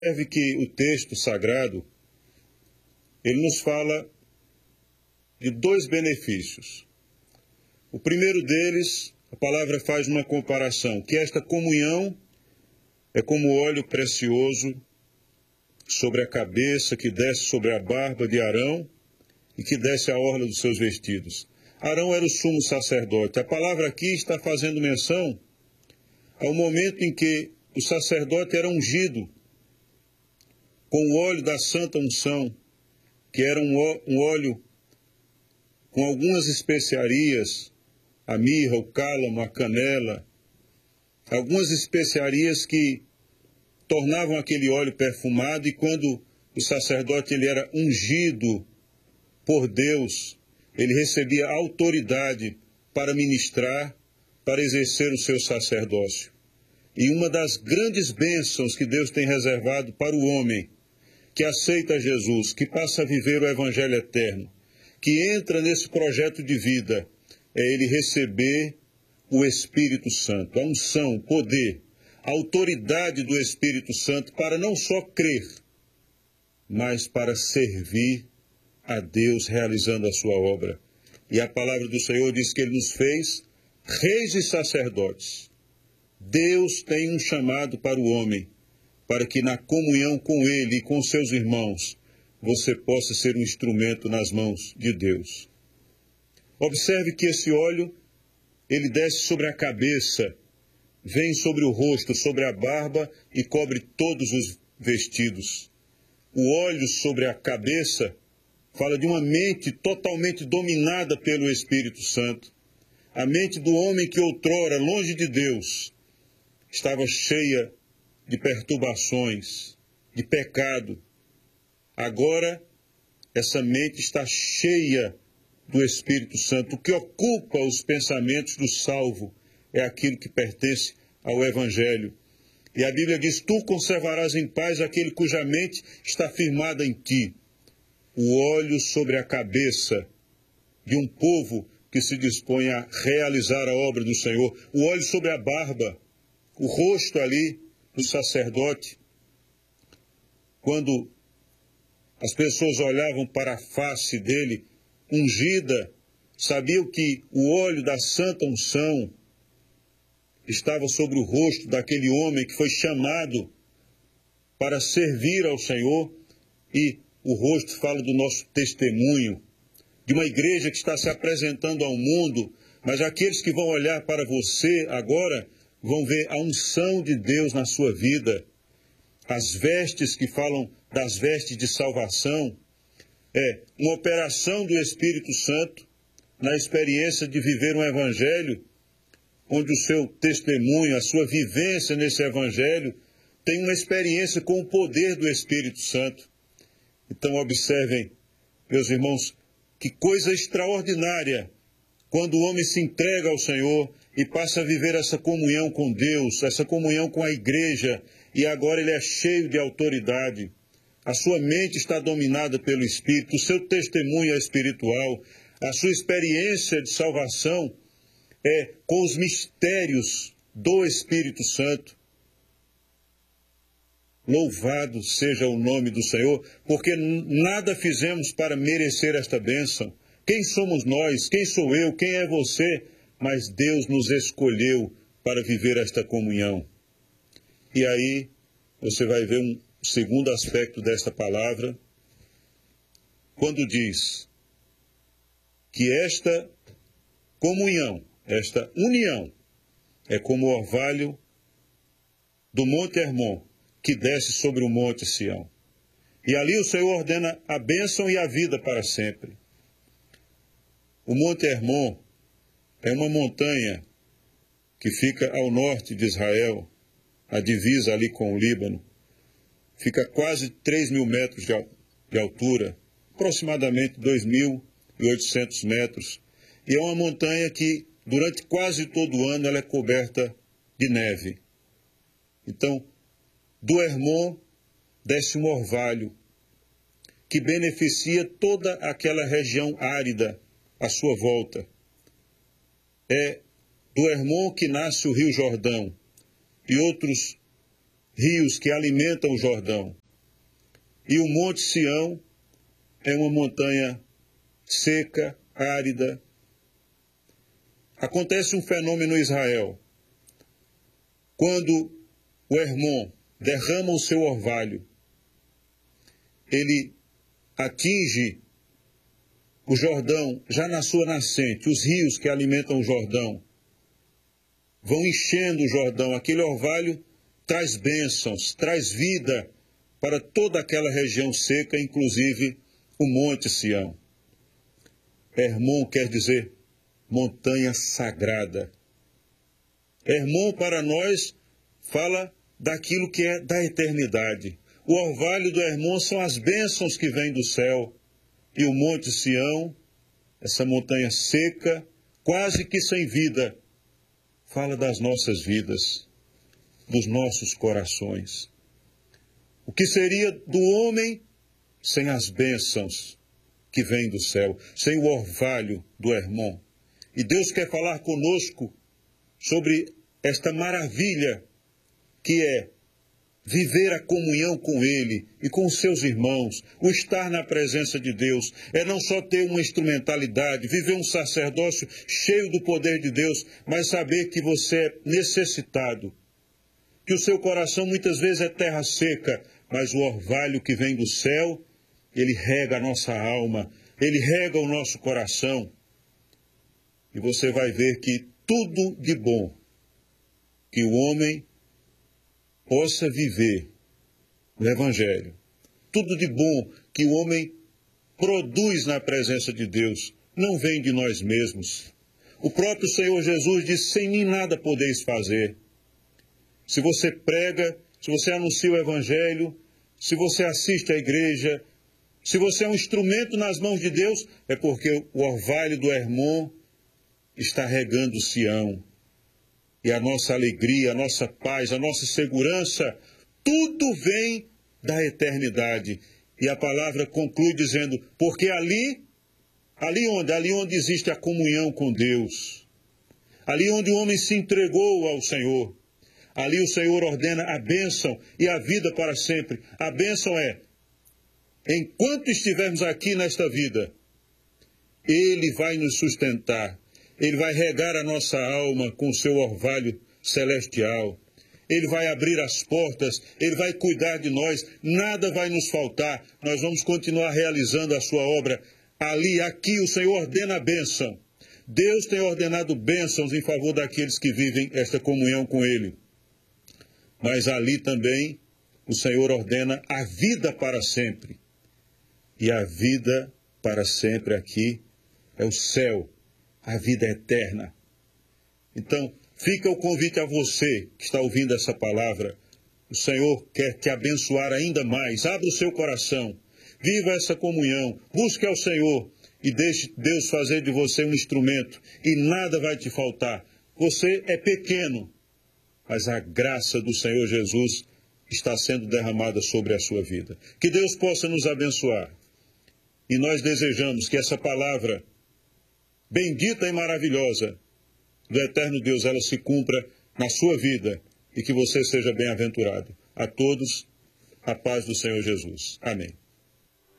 Observe que o texto sagrado, ele nos fala de dois benefícios. O primeiro deles, a palavra faz uma comparação, que esta comunhão é como óleo precioso sobre a cabeça, que desce sobre a barba de Arão e que desce a orla dos seus vestidos. Arão era o sumo sacerdote. A palavra aqui está fazendo menção ao momento em que o sacerdote era ungido com o óleo da santa unção, que era um óleo com algumas especiarias, a mirra, o cálamo, a canela, algumas especiarias que tornavam aquele óleo perfumado, e quando o sacerdote ele era ungido por Deus, ele recebia autoridade para ministrar, para exercer o seu sacerdócio. E uma das grandes bênçãos que Deus tem reservado para o homem que aceita Jesus, que passa a viver o Evangelho eterno, que entra nesse projeto de vida, é ele receber o Espírito Santo, a unção, o poder, a autoridade do Espírito Santo para não só crer, mas para servir a Deus realizando a sua obra. E a palavra do Senhor diz que Ele nos fez reis e sacerdotes. Deus tem um chamado para o homem, para que na comunhão com Ele e com seus irmãos, você possa ser um instrumento nas mãos de Deus. Observe que esse óleo, ele desce sobre a cabeça, vem sobre o rosto, sobre a barba e cobre todos os vestidos. O óleo sobre a cabeça fala de uma mente totalmente dominada pelo Espírito Santo. A mente do homem que outrora, longe de Deus, estava cheia de perturbações, de pecado. Agora, essa mente está cheia do Espírito Santo. O que ocupa os pensamentos do salvo é aquilo que pertence ao Evangelho. E a Bíblia diz, tu conservarás em paz aquele cuja mente está firmada em ti. O óleo sobre a cabeça de um povo que se dispõe a realizar a obra do Senhor. O óleo sobre a barba, o rosto ali do sacerdote. Quando as pessoas olhavam para a face dele, ungida, sabiam que o óleo da santa unção estava sobre o rosto daquele homem que foi chamado para servir ao Senhor, e o rosto fala do nosso testemunho, de uma igreja que está se apresentando ao mundo, mas aqueles que vão olhar para você agora vão ver a unção de Deus na sua vida, as vestes que falam das vestes de salvação, é uma operação do Espírito Santo na experiência de viver um evangelho onde o seu testemunho, a sua vivência nesse evangelho tem uma experiência com o poder do Espírito Santo. Então observem, meus irmãos, que coisa extraordinária quando o homem se entrega ao Senhor e passa a viver essa comunhão com Deus, essa comunhão com a igreja, e agora ele é cheio de autoridade. A sua mente está dominada pelo Espírito, o seu testemunho é espiritual, a sua experiência de salvação é com os mistérios do Espírito Santo. Louvado seja o nome do Senhor, porque nada fizemos para merecer esta bênção. Quem somos nós? Quem sou eu? Quem é você? Mas Deus nos escolheu para viver esta comunhão. E aí você vai ver um segundo aspecto desta palavra, quando diz que esta comunhão, esta união, é como o orvalho do Monte Hermon, que desce sobre o Monte Sião. E ali o Senhor ordena a bênção e a vida para sempre. O Monte Hermon é uma montanha que fica ao norte de Israel, a divisa ali com o Líbano. Fica quase 3.000 metros de altura, aproximadamente 2.800 metros. E é uma montanha que, durante quase todo o ano, ela é coberta de neve. Então, do Hermon desce um orvalho que beneficia toda aquela região árida à sua volta. É do Hermon que nasce o Rio Jordão e outros rios que alimentam o Jordão. E o Monte Sião é uma montanha seca, árida. Acontece um fenômeno em Israel. Quando o Hermon derrama o seu orvalho, ele atinge o Jordão já na sua nascente, os rios que alimentam o Jordão vão enchendo o Jordão. Aquele orvalho traz bênçãos, traz vida para toda aquela região seca, inclusive o Monte Sião. Hermon quer dizer montanha sagrada. Hermon para nós fala daquilo que é da eternidade. O orvalho do Hermon são as bênçãos que vêm do céu. E o Monte Sião, essa montanha seca, quase que sem vida, fala das nossas vidas, dos nossos corações. O que seria do homem sem as bênçãos que vêm do céu, sem o orvalho do Hermon? E Deus quer falar conosco sobre esta maravilha que é viver a comunhão com Ele e com os seus irmãos, o estar na presença de Deus, é não só ter uma instrumentalidade, viver um sacerdócio cheio do poder de Deus, mas saber que você é necessitado, que o seu coração muitas vezes é terra seca, mas o orvalho que vem do céu, ele rega a nossa alma, ele rega o nosso coração, e você vai ver que tudo de bom que o homem possa viver no Evangelho, tudo de bom que o homem produz na presença de Deus, não vem de nós mesmos. O próprio Senhor Jesus disse, sem mim nada podeis fazer. Se você prega, se você anuncia o Evangelho, se você assiste à igreja, se você é um instrumento nas mãos de Deus, é porque o orvalho do Hermon está regando Sião. E a nossa alegria, a nossa paz, a nossa segurança, tudo vem da eternidade. E a palavra conclui dizendo, porque ali onde existe a comunhão com Deus, ali onde o homem se entregou ao Senhor, ali o Senhor ordena a bênção e a vida para sempre. A bênção é, enquanto estivermos aqui nesta vida, Ele vai nos sustentar. Ele vai regar a nossa alma com o seu orvalho celestial. Ele vai abrir as portas, Ele vai cuidar de nós, nada vai nos faltar. Nós vamos continuar realizando a sua obra. Ali, aqui, o Senhor ordena a bênção. Deus tem ordenado bênçãos em favor daqueles que vivem esta comunhão com Ele. Mas ali também, o Senhor ordena a vida para sempre. E a vida para sempre aqui é o céu. A vida eterna. Então, fica o convite a você que está ouvindo essa palavra. O Senhor quer te abençoar ainda mais. Abra o seu coração. Viva essa comunhão. Busque ao Senhor e deixe Deus fazer de você um instrumento. E nada vai te faltar. Você é pequeno, mas a graça do Senhor Jesus está sendo derramada sobre a sua vida. Que Deus possa nos abençoar. E nós desejamos que essa palavra bendita e maravilhosa do eterno Deus, ela se cumpra na sua vida e que você seja bem-aventurado. A todos, a paz do Senhor Jesus. Amém.